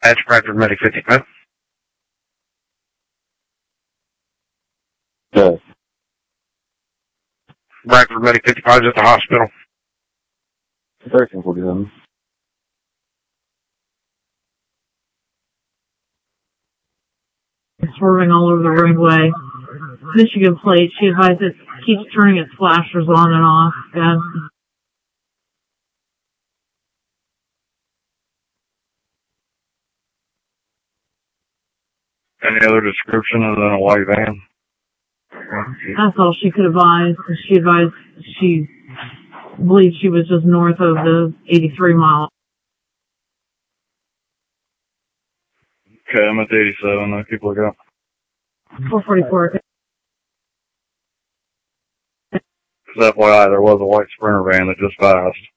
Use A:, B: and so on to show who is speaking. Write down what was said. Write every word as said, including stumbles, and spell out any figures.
A: That's Bradford Medic fifty-five.
B: Okay.
A: Bradford Medic fifty-five is at the hospital.
B: thirteen forty-seven.
C: Swerving all over the roadway. Michigan plate. She advised it keeps turning its flashers on and off. And
A: Any other description other than a white van?
C: that's all she could advise. She advised she believed she was just north of the eighty-three mile.
A: Okay, I'm at the eighty-seven. I'll keep looking up.
C: four forty-four.
A: Because F Y I, there was a white Sprinter van that just passed.